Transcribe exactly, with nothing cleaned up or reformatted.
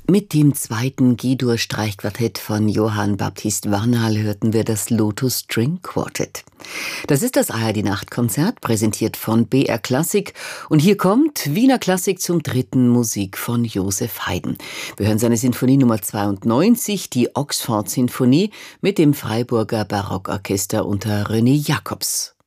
Mit dem zweiten G-Dur-Streichquartett von Johann Baptist Warnal hörten wir das Lotus String Quartet. Das ist das A R D-Nachtkonzert, präsentiert von B R Klassik. Und hier kommt Wiener Klassik zum dritten, Musik von Joseph Haydn. Wir hören seine Sinfonie Nummer zweiundneunzig, die Oxford-Sinfonie mit dem Freiburger Barockorchester unter René Jacobs.